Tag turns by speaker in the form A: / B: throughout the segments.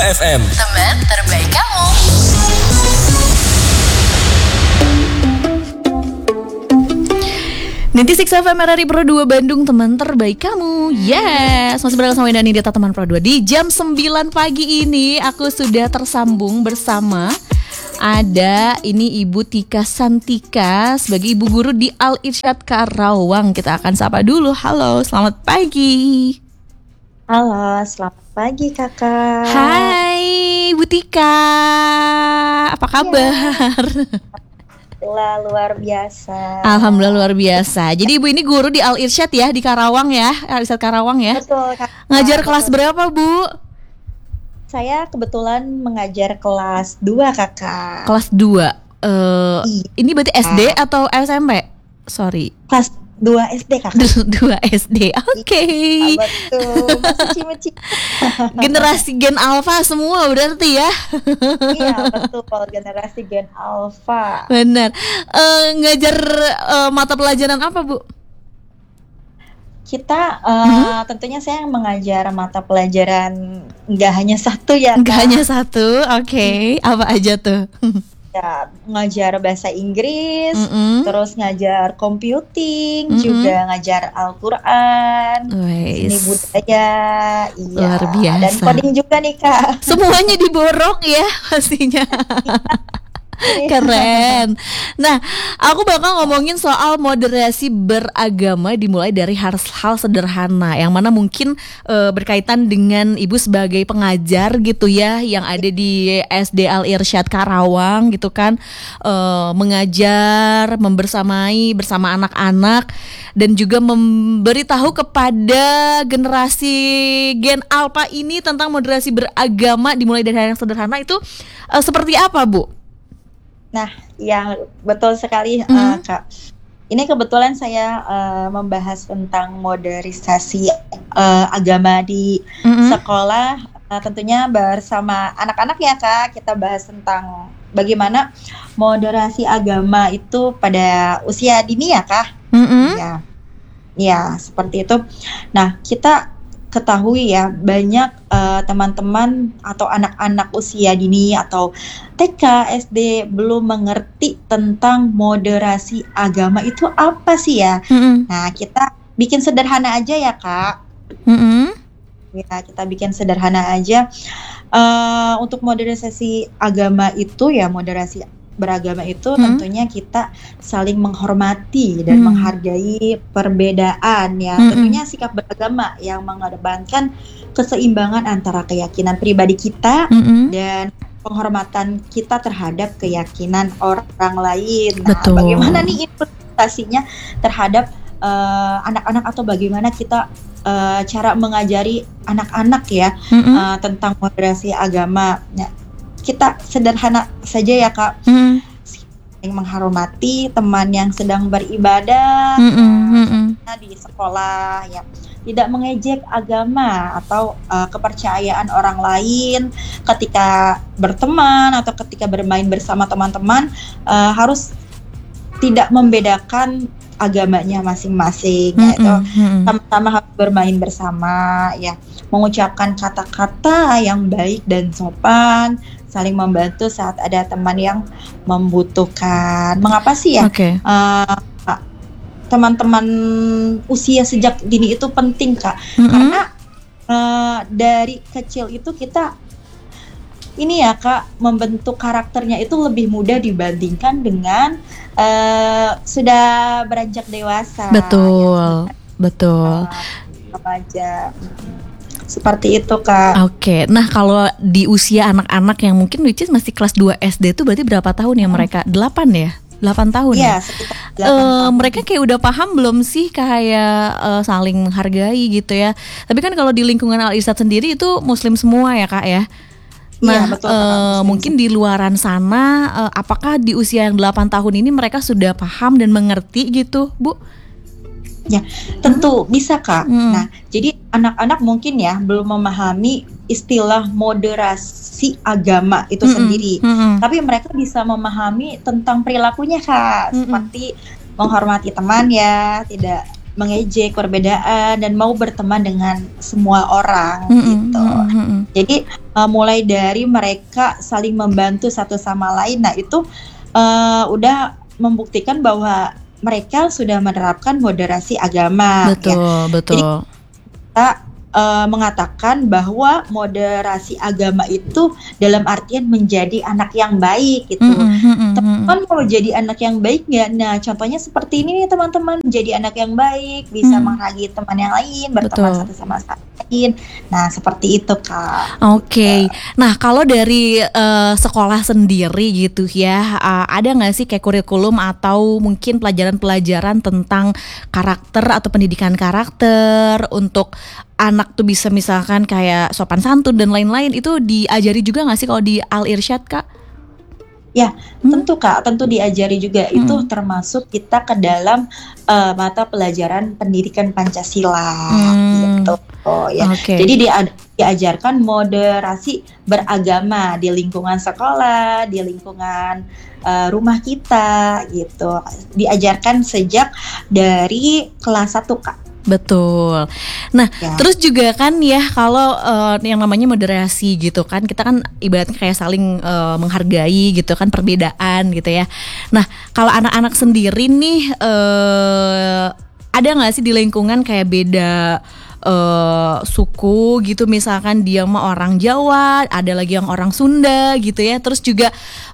A: FM,
B: teman terbaik kamu. Nanti 6 FM RRI Pro 2 Bandung, teman terbaik kamu. Yes, masih bersama sama Dani Dita teman Pro 2. Di jam 9 pagi ini aku sudah tersambung bersama ada ini Ibu Tika Santika sebagai ibu guru di Al Irsyad Karawang. Kita akan sapa dulu. Halo, selamat pagi.
C: Halo, selamat pagi kakak.
B: Hai Ibu Tika, apa kabar?
C: Luar biasa.
B: Alhamdulillah luar biasa. Jadi ibu ini guru di Al Irsyad ya, di Karawang ya, Al Irsyad Karawang ya.
C: Betul kak.
B: Ngajar kelas berapa Bu?
C: Saya kebetulan mengajar kelas 2 kakak.
B: Kelas 2.
C: Iya.
B: Ini berarti SD atau SMP? Sorry.
C: Kelas 2 SD kakak.
B: 2 SD. Oke.
C: Betul. Masih cimit.
B: Generasi Gen Alpha semua berarti ya.
C: Iya betul, generasi Gen Alpha.
B: Benar. Ngajar mata pelajaran apa Bu?
C: Kita tentunya saya mengajar mata pelajaran nggak hanya satu ya.
B: Nggak hanya satu. Oke. Apa aja tuh?
C: Ya, ngajar bahasa Inggris, terus ngajar computing, juga ngajar Al-Quran, seni budaya, iya.
B: Luar biasa.
C: Dan coding juga nih kak.
B: Semuanya diborong ya pastinya. Keren. Nah, aku bakal ngomongin soal moderasi beragama dimulai dari hal sederhana yang mana mungkin berkaitan dengan ibu sebagai pengajar gitu ya, yang ada di SD Al Irsyad Karawang gitu kan, mengajar, membersamai bersama anak-anak dan juga memberitahu kepada generasi Gen Alpha ini tentang moderasi beragama dimulai dari hal yang sederhana itu seperti apa Bu?
C: Nah, ya betul sekali Kak. Ini kebetulan saya membahas tentang modernisasi agama di sekolah, tentunya bersama anak-anak ya Kak. Kita bahas tentang bagaimana moderasi agama itu pada usia dini ya Kak. Ya, seperti itu. Nah, kita ketahui ya, banyak teman-teman atau anak-anak usia dini atau TK, SD belum mengerti tentang moderasi agama itu apa sih ya. Nah, kita bikin sederhana aja ya Kak. Ya, kita bikin sederhana aja. Untuk moderasi agama itu ya, moderasi beragama itu tentunya kita saling menghormati dan menghargai perbedaan ya. Tentunya sikap beragama yang mengedepankan keseimbangan antara keyakinan pribadi kita dan penghormatan kita terhadap keyakinan orang lain. Nah,
B: Betul.
C: Bagaimana nih implementasinya terhadap anak-anak atau bagaimana kita cara mengajari anak-anak ya tentang moderasi agama. Nah, kita sederhana saja ya Kak, yang menghormati teman yang sedang beribadah di sekolah ya, tidak mengejek agama atau kepercayaan orang lain ketika berteman atau ketika bermain bersama teman-teman, harus tidak membedakan agamanya masing-masing, yaitu sama-sama harus bermain bersama ya, mengucapkan kata-kata yang baik dan sopan, saling membantu saat ada teman yang membutuhkan. Mengapa sih ya teman-teman usia sejak dini itu penting Kak? Karena dari kecil itu kita ini ya Kak, membentuk karakternya itu lebih mudah dibandingkan dengan sudah beranjak dewasa.
B: Betul, ya, betul.
C: Apa aja. Seperti itu Kak.
B: Oke, nah kalau di usia anak-anak yang mungkin which is masih kelas 2 SD itu berarti berapa tahun ya mereka? 8 ya? 8 tahun ya?
C: Sekitar 8 tahun.
B: Mereka kayak udah paham belum sih kayak saling menghargai gitu ya? Tapi kan kalau di lingkungan Al Irsyad sendiri itu muslim semua ya Kak ya? Nah,
C: betul,
B: mungkin di luaran sana apakah di usia yang 8 tahun ini mereka sudah paham dan mengerti gitu Bu?
C: Ya, tentu bisa Kak. Nah, jadi anak-anak mungkin ya belum memahami istilah moderasi agama itu sendiri. Tapi mereka bisa memahami tentang perilakunya Kak, seperti menghormati teman ya, tidak mengejek perbedaan dan mau berteman dengan semua orang gitu. Jadi mulai dari mereka saling membantu satu sama lain. Nah itu udah membuktikan bahwa mereka sudah menerapkan moderasi agama.
B: Betul, betul.
C: Jadi kita mengatakan bahwa moderasi agama itu dalam artian menjadi anak yang baik gitu. Teman-teman mau jadi anak yang baik nggak? Nah contohnya seperti ini nih teman-teman, jadi anak yang baik, bisa menghargai teman yang lain, berteman satu sama lain. Nah seperti itu Kak.
B: Oke. Nah kalau dari sekolah sendiri gitu ya, ada nggak sih kayak kurikulum atau mungkin pelajaran-pelajaran tentang karakter atau pendidikan karakter untuk anak tuh bisa misalkan kayak sopan santun dan lain-lain, itu diajari juga nggak sih kalau di Al Irsyad Kak?
C: Ya tentu Kak, tentu diajari juga. Itu termasuk kita ke dalam mata pelajaran pendidikan Pancasila gitu. Ya. Jadi diajarkan moderasi beragama di lingkungan sekolah, di lingkungan rumah kita gitu. Diajarkan sejak dari kelas 1 Kak.
B: Betul. Nah, terus juga kan ya kalau yang namanya moderasi gitu kan, kita kan ibaratnya kayak saling menghargai gitu kan, perbedaan gitu ya. Nah, kalau anak-anak sendiri nih ada nggak sih di lingkungan kayak beda suku gitu, misalkan dia mah orang Jawa, ada lagi yang orang Sunda gitu ya. Terus juga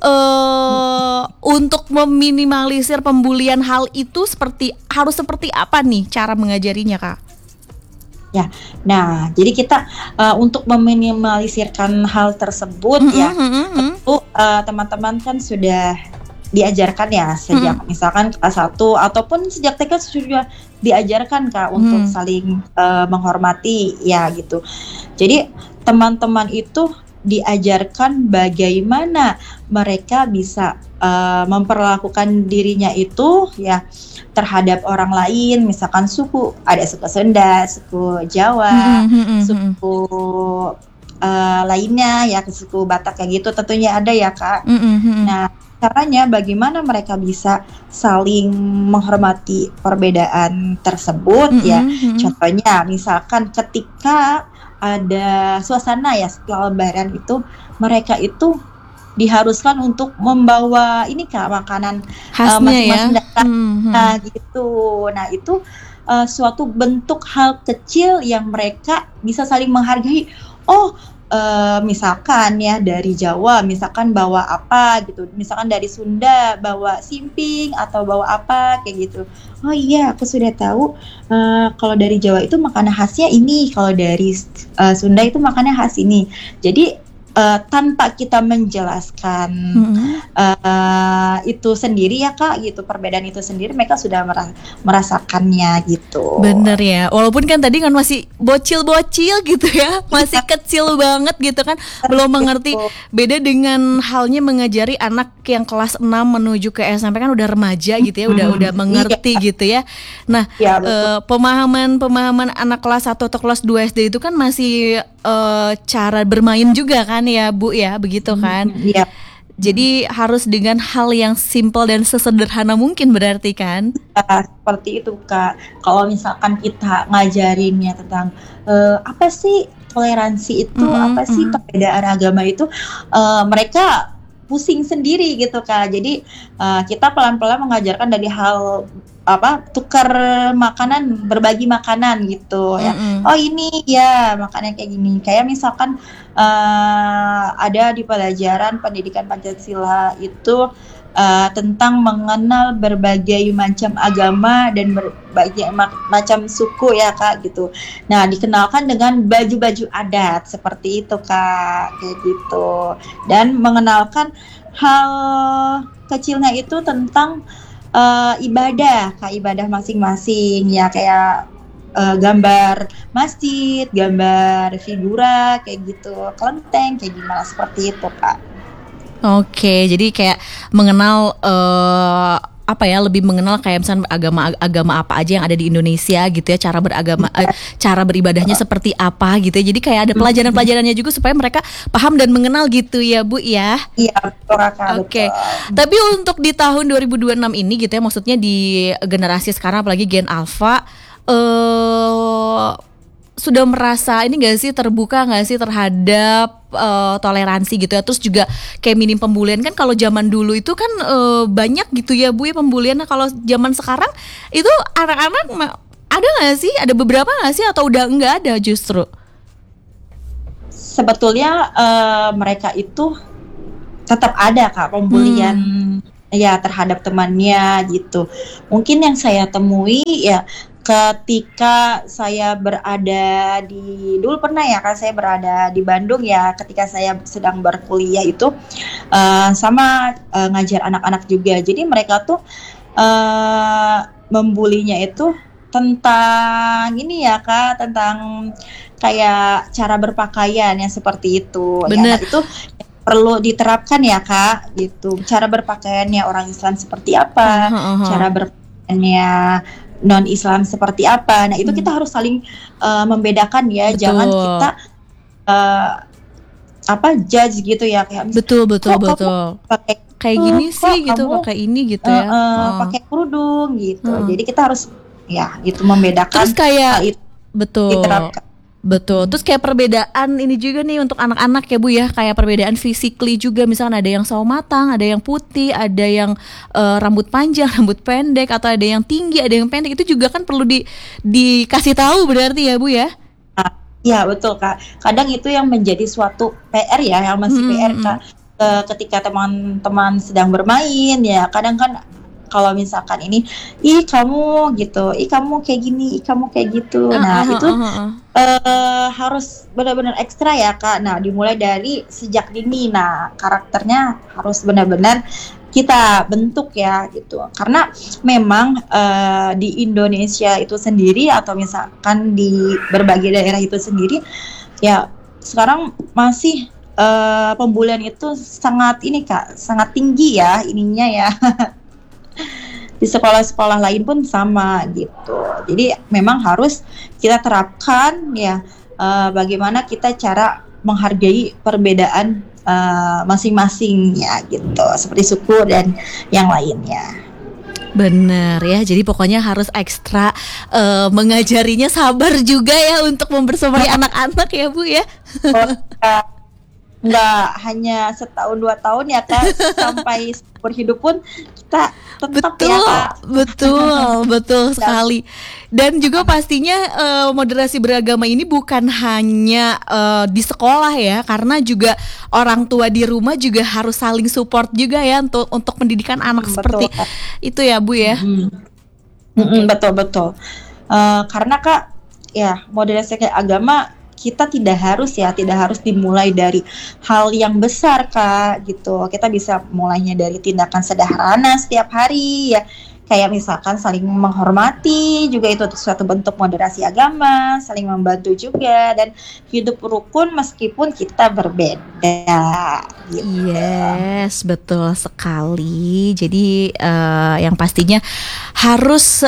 B: untuk meminimalisir pembulian hal itu harus seperti apa nih cara mengajarinya Kak?
C: Ya, nah jadi kita untuk meminimalisirkan hal tersebut tentu teman-teman kan sudah diajarkan ya sejak misalkan kelas 1 ataupun sejak TK sudah diajarkan Kak untuk saling menghormati ya gitu. Jadi teman-teman itu diajarkan bagaimana mereka bisa memperlakukan dirinya itu ya terhadap orang lain, misalkan suku, ada suku Sunda, suku Jawa, suku lainnya ya, suku Batak kayak gitu tentunya ada ya Kak. Nah caranya bagaimana mereka bisa saling menghormati perbedaan tersebut ya. Contohnya misalkan ketika ada suasana ya setelah Lebaran itu, mereka itu diharuskan untuk membawa ini Kak, makanan masing-masing datang gitu. Nah itu suatu bentuk hal kecil yang mereka bisa saling menghargai. Misalkan ya dari Jawa misalkan bawa apa gitu, misalkan dari Sunda bawa simping atau bawa apa kayak gitu. Oh iya aku sudah tahu kalau dari Jawa itu makanan khasnya ini, kalau dari Sunda itu makanan khas ini. Jadi tanpa kita menjelaskan itu sendiri ya Kak gitu, perbedaan itu sendiri mereka sudah merasakannya gitu.
B: Bener ya, walaupun kan tadi kan masih bocil-bocil gitu ya, masih kecil banget gitu kan, belum mengerti. Beda dengan halnya mengajari anak yang kelas 6 menuju ke SMP kan udah remaja gitu ya, udah mengerti gitu ya. Nah pemahaman anak kelas 1 atau kelas 2 SD itu kan masih cara bermain juga kan ya Bu ya, begitu kan?
C: Iya.
B: Jadi harus dengan hal yang simple dan sesederhana mungkin berarti kan?
C: Seperti itu Kak. Kalau misalkan kita ngajarinnya tentang apa sih toleransi itu, apa sih perbedaan agama itu, mereka pusing sendiri gitu Kak. Jadi kita pelan-pelan mengajarkan dari hal tukar makanan, berbagi makanan gitu ya. Oh ini ya makanan kayak gini. Kayak misalkan ada di pelajaran pendidikan Pancasila itu tentang mengenal berbagai macam agama dan berbagai macam suku ya Kak gitu. Nah dikenalkan dengan baju-baju adat seperti itu Kak, kayak gitu. Dan mengenalkan hal kecilnya itu tentang ibadah, Kak, ibadah masing-masing ya, kayak gambar masjid, gambar figura kayak gitu, kelenteng kayak gimana, seperti itu Kak.
B: Oke, jadi kayak mengenal lebih mengenal kayak misalnya agama apa aja yang ada di Indonesia gitu ya, cara beragama, cara beribadahnya seperti apa gitu ya. Jadi kayak ada pelajaran-pelajarannya juga supaya mereka paham dan mengenal gitu ya Bu ya.
C: Iya betul Kak.
B: Oke. Tapi untuk di tahun 2026 ini gitu ya, maksudnya di generasi sekarang apalagi Gen Alpha, sudah merasa ini gak sih, terbuka gak sih terhadap toleransi gitu ya. Terus juga kayak minim pembulian kan, kalau zaman dulu itu kan banyak gitu ya Bu ya pembulian. Nah kalau zaman sekarang itu anak-anak ada nggak sih? Ada beberapa nggak sih atau udah nggak ada justru?
C: Sebetulnya mereka itu tetap ada Kak pembulian ya terhadap temannya gitu. Mungkin yang saya temui ya ketika saya berada dulu pernah ya Kak, saya berada di Bandung ya, ketika saya sedang berkuliah itu sama ngajar anak-anak juga. Jadi mereka tuh membulinya itu tentang ini ya Kak, tentang kayak cara berpakaian yang seperti itu.
B: Bener.
C: Ya, nah, itu perlu diterapkan ya Kak gitu. Cara berpakaiannya orang Islam seperti apa, cara berpakaiannya non-Islam seperti apa. Nah, itu kita harus saling membedakan ya. Betul. Jangan kita judge gitu ya kayak
B: betul pakai kayak gini sih gitu, pakai ini gitu ya.
C: Pakai kerudung gitu. Jadi kita harus ya gitu membedakan.
B: Terus kayak
C: itu
B: betul.
C: Diterapkan.
B: Betul. Terus kayak perbedaan ini juga nih untuk anak-anak ya Bu ya, kayak perbedaan physically juga, misalkan ada yang sawo matang, ada yang putih, ada yang rambut panjang, rambut pendek, atau ada yang tinggi, ada yang pendek, itu juga kan perlu dikasih tahu berarti ya Bu ya?
C: Ya betul Kak. Kadang itu yang menjadi suatu PR ya, yang masih PR Kak. Ketika teman-teman sedang bermain ya, kadang kan kalau misalkan ini, ih kamu gitu, ih kamu kayak gini, ih kamu kayak gitu. Nah itu harus benar-benar ekstra ya Kak. Nah dimulai dari sejak dini. Nah karakternya harus benar-benar kita bentuk ya gitu. Karena memang di Indonesia itu sendiri atau misalkan di berbagai daerah itu sendiri ya sekarang masih pembulian itu sangat ini Kak, sangat tinggi ya ininya ya. Di sekolah-sekolah lain pun sama gitu. Jadi memang harus kita terapkan ya bagaimana kita cara menghargai perbedaan masing-masing ya gitu, seperti suku dan yang lainnya.
B: Bener ya, jadi pokoknya harus ekstra mengajarinya sabar juga ya untuk mempersamai anak-anak ya Bu ya.
C: Nggak hanya setahun 2 tahun ya Kak, sampai seumur hidup pun kita tetap
B: betul,
C: ya Kak.
B: Betul sekali. Dan juga pastinya moderasi beragama ini bukan hanya di sekolah ya, karena juga orang tua di rumah juga harus saling support juga ya untuk pendidikan anak seperti itu ya Bu ya.
C: Betul. Karena Kak ya moderasi agama kita tidak harus dimulai dari hal yang besar Kak gitu. Kita bisa mulainya dari tindakan sederhana setiap hari ya. Kayak misalkan saling menghormati juga, itu suatu bentuk moderasi agama, saling membantu juga, dan hidup rukun meskipun kita berbeda gitu.
B: Yes, betul sekali. Jadi yang pastinya harus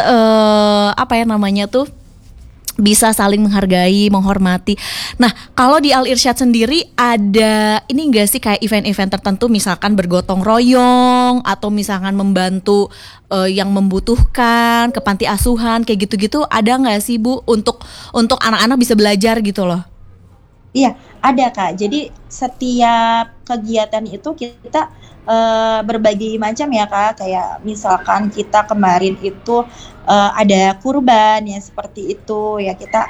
B: bisa saling menghargai, menghormati. Nah, kalau di Al Irsyad sendiri ada ini enggak sih kayak event-event tertentu, misalkan bergotong royong atau misalkan membantu yang membutuhkan ke panti asuhan kayak gitu-gitu, ada enggak sih Bu untuk anak-anak bisa belajar gitu loh?
C: Iya, ada Kak. Jadi setiap kegiatan itu kita berbagai macam ya Kak. Kayak misalkan kita kemarin itu ada kurban ya seperti itu ya, kita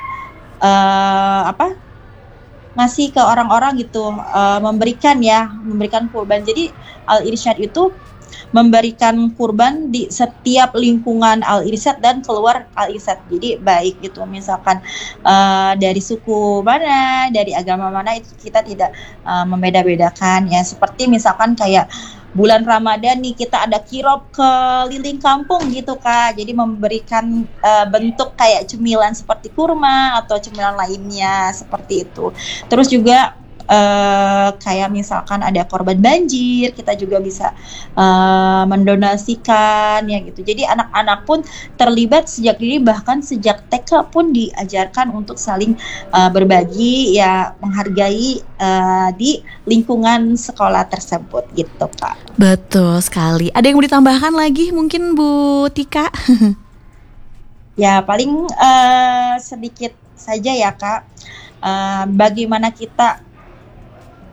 C: ngasih ke orang-orang gitu, memberikan kurban. Jadi Al Irsyad itu memberikan kurban di setiap lingkungan Al Irsyad dan keluar Al Irsyad. Jadi baik gitu, misalkan dari suku mana, dari agama mana, itu kita tidak membeda-bedakan ya. Seperti misalkan kayak bulan Ramadan nih, kita ada kirop keliling kampung gitu Kak. Jadi memberikan bentuk kayak cemilan seperti kurma atau cemilan lainnya seperti itu. Terus juga kayak misalkan ada korban banjir, kita juga bisa mendonasikan ya gitu. Jadi anak-anak pun terlibat sejak dini, bahkan sejak TK pun diajarkan untuk saling berbagi ya, menghargai di lingkungan sekolah tersebut gitu Kak.
B: Betul sekali. Ada yang mau ditambahkan lagi mungkin Bu Tika?
C: Ya paling sedikit saja ya Kak. Bagaimana kita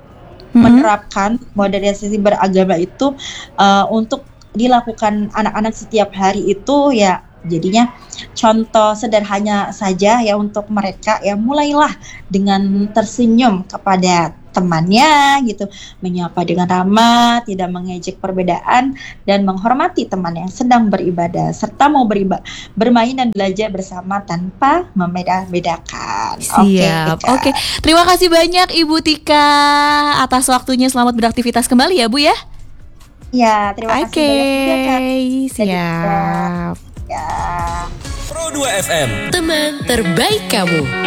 C: menerapkan modernisasi beragama itu untuk dilakukan anak-anak setiap hari itu ya. Jadinya contoh sederhana saja ya untuk mereka ya, mulailah dengan tersenyum kepada temannya gitu, menyapa dengan ramah, tidak mengejek perbedaan, dan menghormati teman yang sedang beribadah, serta mau bermain dan belajar bersama tanpa membeda-bedakan.
B: Siap. Oke. Terima kasih banyak Ibu Tika atas waktunya. Selamat beraktivitas kembali ya Bu ya.
C: Ya, terima kasih banyak juga Kak.
B: Siap.
C: Ya.
A: Pro 2 FM, teman terbaik kamu.